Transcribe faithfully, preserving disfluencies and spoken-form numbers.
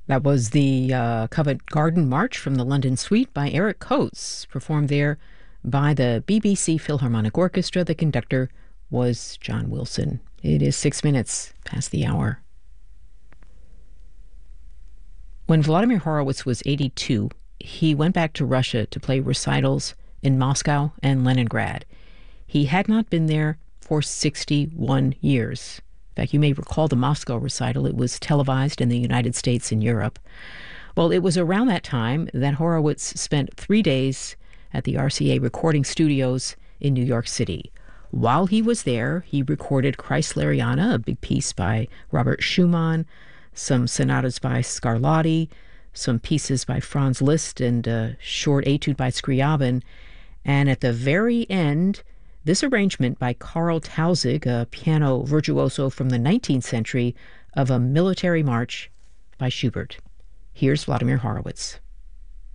That was the uh, Covent Garden March from the London Suite by Eric Coates, performed there by the B B C Philharmonic Orchestra. The conductor was John Wilson. It is six minutes past the hour. When Vladimir Horowitz was eighty-two, he went back to Russia to play recitals in Moscow and Leningrad. He had not been there for sixty-one years. In fact, you may recall the Moscow recital. It was televised in the United States and Europe. Well, it was around that time that Horowitz spent three days at the R C A recording studios in New York City. While he was there, he recorded Kreisleriana, a big piece by Robert Schumann, some sonatas by Scarlatti, some pieces by Franz Liszt, and a short etude by Scriabin. And at the very end, this arrangement by Karl Tausig, a piano virtuoso from the nineteenth century, of a military march by Schubert. Here's Vladimir Horowitz.